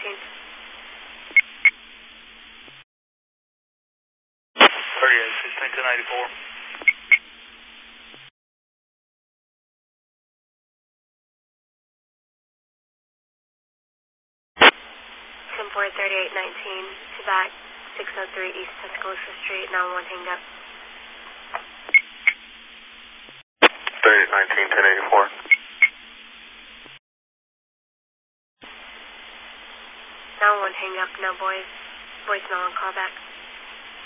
38, 16 to 94. Singapore 3819 to back 603 East Tuscaloosa Street, 91 hang up. 3819, 1084. 91 hang up, no boys. Voicemail and call back.